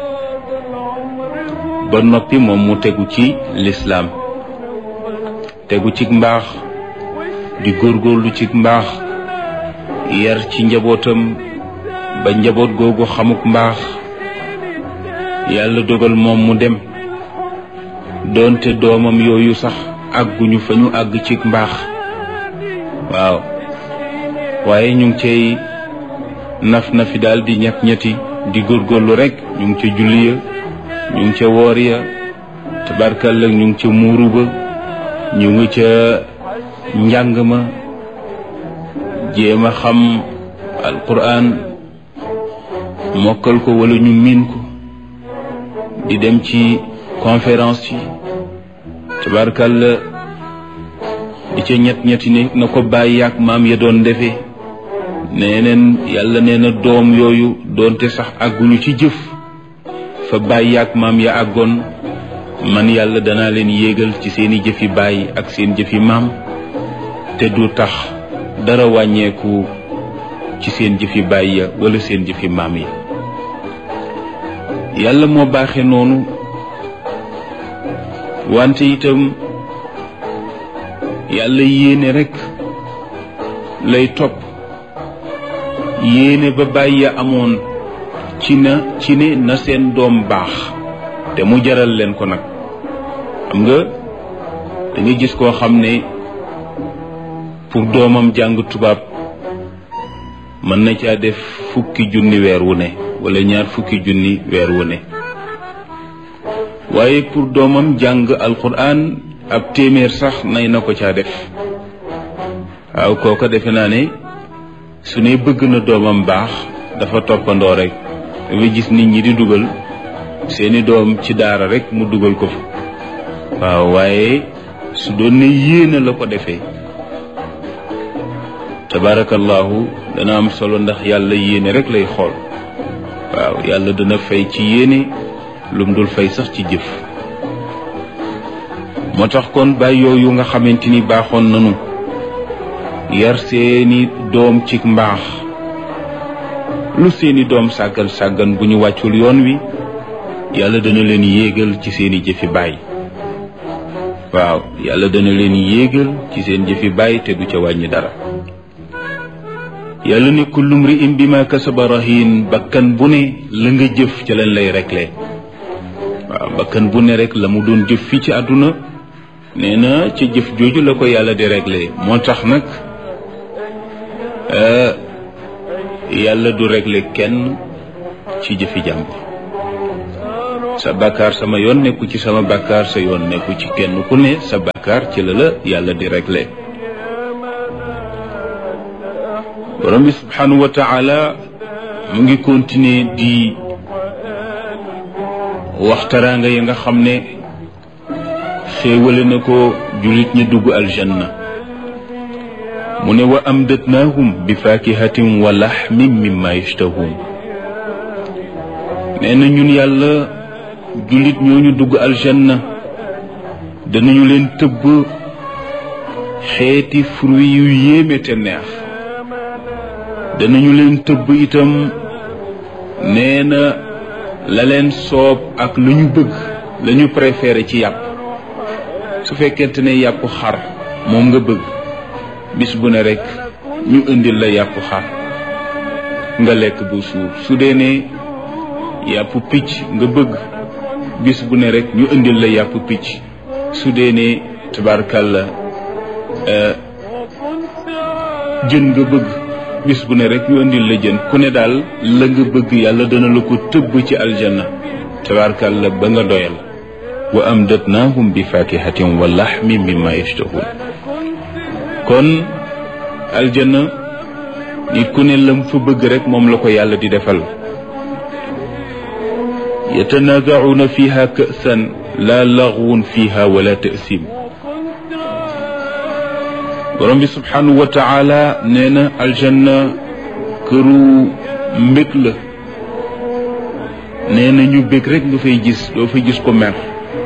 ba noppi moom mu tegu ci lislaam tegu ci mbaax di góorgóorlu ci mbaax yar ci njabootam ba njaboot googu xamuk mbaax yàlla dogal moom mu dem doonte doomam yooyu sax àgguñu fa ñu àgg ci mbaax waaw waaye ñu ngi cay naf na fi daal di ñett ñetti di góorgóorlu rek ñu ngi ca julli ya ñu ngi ca woor ya tabarkalla ñu ngi ca muuru ba ñu ngi ca njàng ma jéem a xam alquran mokkal ko wala ñu miin ko di dem ci conférence yi tabarkalla di ca ñett ñetti ne na ko bàyyi ak maam ya doon defee nee neen yàlla nee na doom yooyu doonte sax àgguñu ci jëf fa bàyyi ak maam ya àggoon man yàlla danaa leen yéegal ci seeni jëfi bàyyi ak seen jëfi maam te du tax dara wàññeeku ci seen jëfi bàyyi ya wala seen jëfi maam ya yàlla moo baaxe noonu wante itam yàlla yéene rekk lay topp yéene ba bàyyi amoon ci na ci ne na seen doom baax te mu jaral leen ko nag xam nga da nga gis koo xam ne pour doomam jàng tubaab mën na caa def fukki junni weer wu ne wala ñaar fukki junni weer wu ne waaye pour doomam jàng alquran ab téeméer sax nay na ko caa def waaw kooka defe naa ne su ne bëgg na doomam baax dafa toppandoo rek dafa gis nit ñi di dugal seeni doom ci daara rek mu dugal ko fa waaw waaye su doon ne yéene la ko defee tabarakallahu dana am solo ndax yàlla yéene rek lay xool waaw yàlla dana fay ci yéene lum dul fay sax ci jëf moo tax kon bàyyi yooyu nga xamante ni baaxoon nanu yar seeni doom ci mbaax lu seeni doom sàggal sàggan bu ñu wàccul yoon wi yàlla dana leen yéegal ci seeni jëfi baay waaw yàlla dana leen yéegal ci seen jëfi baay te du ca wàññi dara yàlla ne kullu mri'in bima kasaba rahin bakkan bu ne la nga jëf ca leen lay rekle waaw bakkan bu ne rek la mu doon jëf fii ci àdduna nee na ca jëf jooju la ko yàlla di réglé moo tax nag yàlla du réglé kenn ci jëfi jàmbur sa bàkkaar sama yoon nekku ci, sama bàkkaar sa yoon nekku ci. kenn ku ne sa bàkkaar ci la la yàlla di réglé. borom bi subhanahu wa taala mu ngi continuer di waxtaraanga yi nga xam ne xéewale na ko jullit ñi dugg aljanna. mu ne wa amdatnaahum bi fakihatin wa laxmin mimma yashtahun. nee na ñun yàlla jullit ñooñu dugg aljanna danañu leen tëbb xeeti fruit yu yéeme te neex. danañu leen tëbb itam nee na la leen soob ak lu ñu bëgg, la ñu préféré ci yàpp. su fekkente ne yàpp xar moom nga bëgg, bis bu ne rek ñu indil la yàpp xar nga lekk bu suur. su dee ne yàpp picc nga bëgg, bis bu ne rek ñu indil la yàpp picc. su dee ne tabarkalla jën nga bëgg, bis bu ne rek ñu indil la jën. ku ne daal la nga bëgg yàlla dana la ko tëbb ci aljanna tabarkalla ba nga doyal. wa amdatnaahum bi fakihatin wa laxmin mimma yashtahun. kon aljanna nit ku ne lam fa bëgg rek moom la ko yàlla di defal. yatanaza'una fiha ka'san la laghwun fiha wala ta'sim. borom bi subhanahu wa taala nee na aljanna këru mbég la. nee na ñu bég rek nga fay gis, doo fa gis ko mer.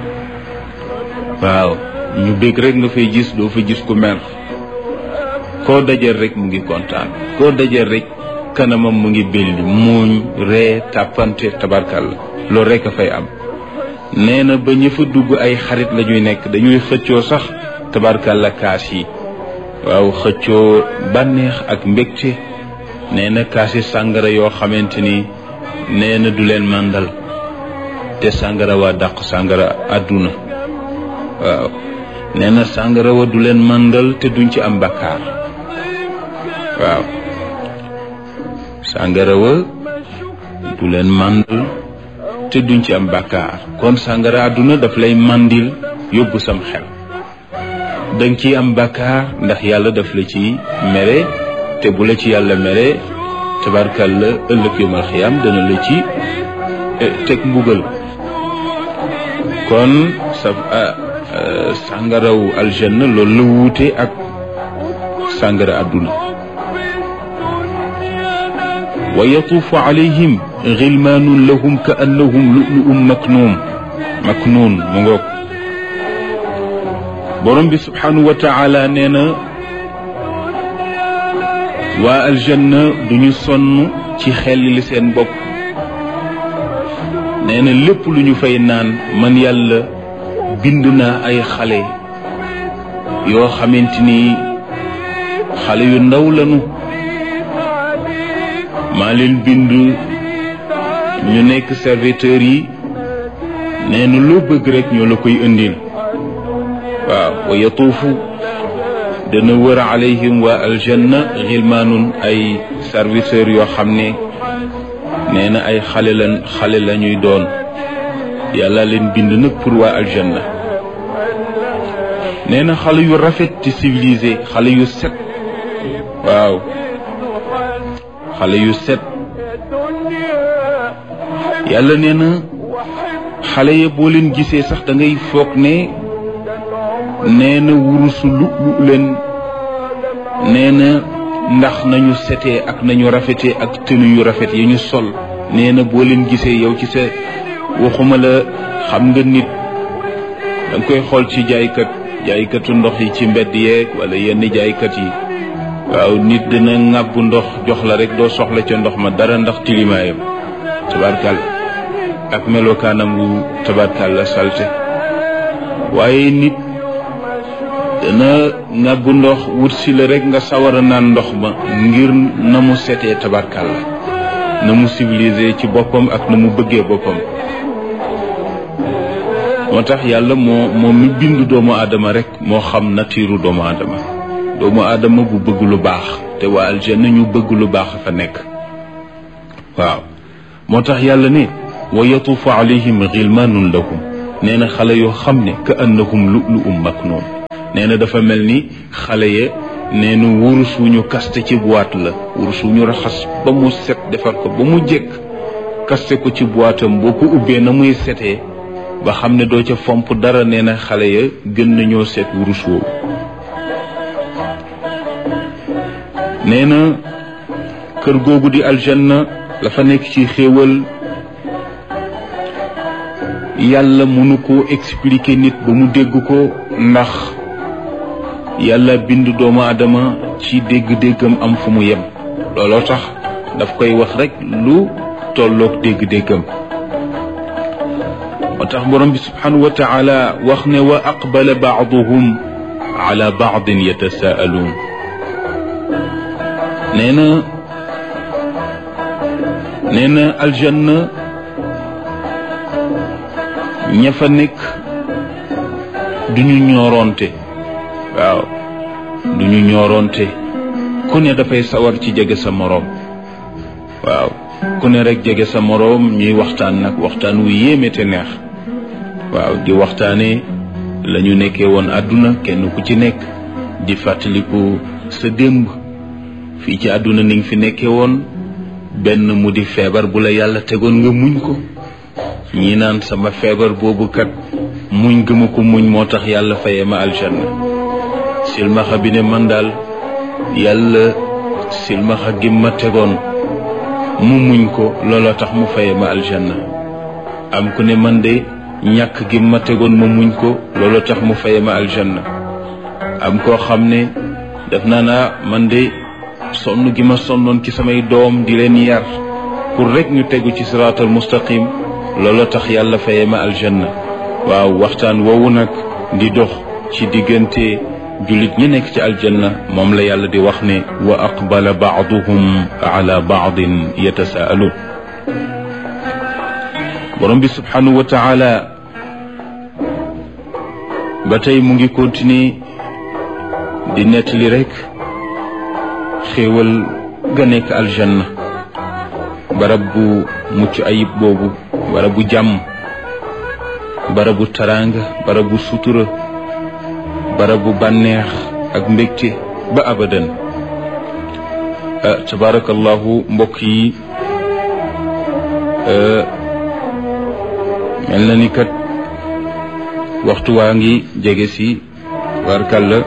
waaw ñu bég rek nga fay gis, doo fa gis ko mer. koo dajal rek mu ngi kontaan, koo dajal rek kanamam mu ngi belli, muuñ, ree, tàppante, tabarkalla. loolu rek a fay am. nee na ba ñë fa dugg ay xarit la ñuy nekk, dañuy xëccoo sax tabarkalla kaas yi. waaw xëccoo bànneex ak mbégte. nee na kaasi sàngara yoo xamante ni nee na du leen màndal, te sàngara waa dàq sàngara àdduna. waaw nee na sàngara wa du leen màndal te duñ ci am bakkaar. waaw sàngara wa du leen màndal te duñ ci am bakkaar. kon sàngara àdduna daf lay màndil yóbbu sam xel, danga ciy am bakkaar ndax yàlla daf la ci mere. te bu la ci yàlla mere tabarkalla ëllëg yawmal xiyaam dana la ci teg mbugal. kon sa sàngarawu aljanna loolu la wuute ak sàngara àdduna. wa yatuufu alayhim gilmaanun lahum ka annahum lu'lu'un maknuun maknuun mu ngoog. borom bi subhanahu wa taala nee na waa aljanna duñu sonn ci xel li seen bopp. nee na lépp lu ñu fay naan man yàlla bind naa ay xale yoo xamante ni xale yu ndaw lañu. maa leen bind ñu nekk serviteurs yi. nee na loo bëgg rek ñoo la koy indil. waaw wa yatuufu dana wër alayhim waa aljanna xilmaanun ay serviteurs yoo xam ne nee na ay xale lan xale la ñuy doon. yàlla leen bind nag pour waa aljanna. nee na xale yu rafet te civilisé, xale yu set. waaw xale yu set. yàlla nee na xale ya boo leen gisee sax da ngay foog ne nee na wurusu lu lu leen. nee na ndax nañu setee ak nañu rafetee ak tenue yu rafet yi ñu sol. nee na boo leen gisee yow ci sa waxuma la xam nga nit danga koy xool ci jaaykat jaaykatu ndox yi ci mbedd yeeg wala yenn jaaykat yi. waaw nit dina ŋàbb ndox jox la rek doo soxla ca ndox ma dara ndax tilimaayam tabarkal ak melokaanam wu tabarkal la salte. waaye nit dana ŋàbb ndox wut si la rek nga sawara naan ndox ma ngir na mu setee tabarkal la, na mu civilisé ci boppam ak na mu bëggee boppam. moo tax yàlla moo moo mi bind doomu aadama rek moo xam natiiru doomu aadama. doomu aadama bu bëgg lu baax te waa aljanna ñu bëgg lu baax fa nekk. waaw moo tax yàlla ne wa yatuufu alayhim gilmaanun lahum nee na xale yoo xam ne ka annahum lu'lu'um maknuun nee na dafa mel ni xale ya nee na wurus wu ñu kaste ci boîte la wurus wu ñu raxas ba mu set defar ko ba mu jekk kaste ko ci boîtam boo ko ubbee na muy setee ba xam ne doo ca fomp dara nee na xale ya gën nañoo set wurus woowu nee na kër googu di aljanna la fa nekk ci xéewal yàlla mënu ko expliquer nit ba mu dégg ko ndax yàlla bind doomu aadama ci dégg-déggam am fu mu yem looloo tax daf koy wax rekk lu tolloog dégg-déggam moo tax borom bi subhanahu wa taala wax ne wa aqbala baaduhum ala baadin yatasaaluun nee na nee na aljanna ña fa nekk duñu ñooroonte waaw duñu ñooroonte ku ne dafay sawar ci jege sa moroom waaw ku ne rek jege sa moroom ñuy waxtaan nag waxtaan wu yéeme te neex waaw di waxtaane la ñu nekkee woon àdduna kenn ku ci nekk di fàttaliku sa démb fii ci àdduna ni nga fi nekkee woon benn mu di feebar bu la yàlla tegoon nga muñ ko ñi naan sama feebar boobu kat muñ gëma ko muñ moo tax yàlla fayee ma aljanna silmaxa bi ne man daal yàlla silmaxa gi ma tegoon mu muñ ko looloo tax mu fayee ma aljanna am ku ne man de ñàkk gi ma tegoon ma muñ ko looloo tax mu fayee ma aljanna am koo xam ne def naa naa man de sonn gi ma sonnoon ci samay doom di leen yar pour rek ñu tegu ci siraatal mustaqim looloo tax yàlla fayee ma aljanna waaw waxtaan woowu nag di dox ci diggante jullit ñi nekk ci aljanna moom la yàlla di wax ne wa aqbala baaduhum ala baadin yatasaaluun borom bi subhanahu wa taala ba tey mu ngi continuer di nettali rek xéewal ga nekk aljanna barab bu mucc ayib boobu barabu jàmm barabu taraanga barabu sutura barabu bànneex ak mbégte ba abadan tabarakallahu mbokk yi mel na ni kat waxtu waa ngi jege si warkalla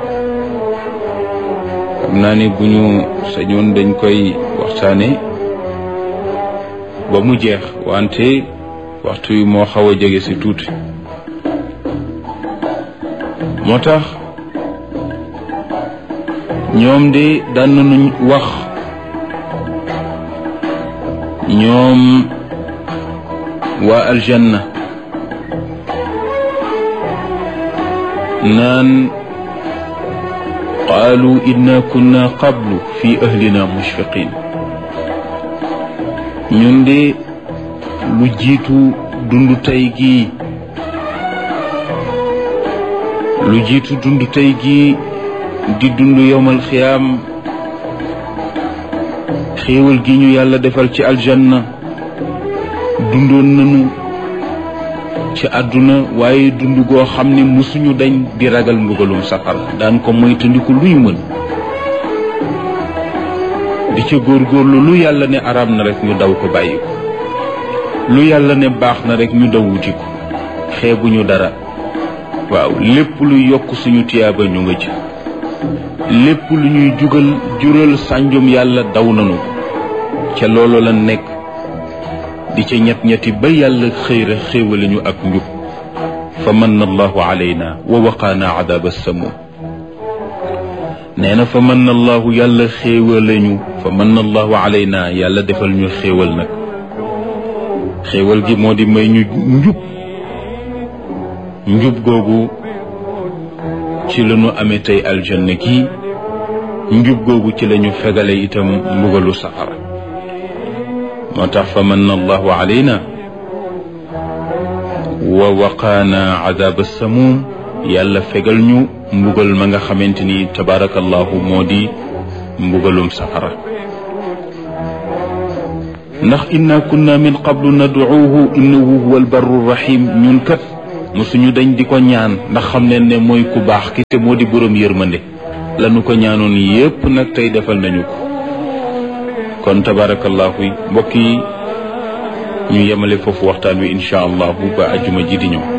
xam naa ni bu ñu sañoon dañ koy waxtaane ba mu jeex wante waxtu yi moo xaw a jege si tuuti moo tax ñoom de daan nañu wax ñoom waa aljanna naan qaalu inna kunna qablu fi ahlina mushfiqin ñun de lu jiitu dundu tey gii lu jiitu dundu tey gii di dundu yowmal xiyaam xéewal gi ñu yàlla defal ci aljanna dundoon nañu ci àdduna waaye dund goo xam ne musuñu dañ di ragal mbugalum safara daan ko moytandiku luy mën di ca góorgóorlu lu yàlla ne araam na rek ñu daw ko bàyyi ko lu yàlla ne baax na rek ñu daw wuti ko xeebuñu dara waaw lépp lu yokk suñu tiyaaba ñu nga ci lépp lu ñuy jugal jural sànjum yàlla daw nanu ca loolu la nekk di ca ñett ñetti ba yàlla xëyra xéewale ñu ak njub fa manna allahu alayna wa waqaana adaba samum nee na fa manna allahu yàlla xéewale ñu fa manna allahu alayna yàlla defal ñu xéewal nag xéewal gi moo di may ñu njub njub googu ci la ñu amee tey aljanna gi njub googu ci la ñu fegale itam mbugalu safara moo tax fa manna allahu alayna wa waqaana adaba samum yàlla fegal ñu mbugal ma nga xamante ni tabarakallahu moo di mbugalum safara ndax inna kunna min qablu nad'uuhu innahu huwa albarru rahim ñun kat mosuñu dañ di ko ñaan ndax xam leen ne mooy ku baax ki te moo di boroom yërmande lanu ko ñaanoon yépp nag tey defal nañu ko kon tabarakallahu mbokk yi ñu yemale foofu waxtaan wi insha allahu ba ajuma ji di ñëw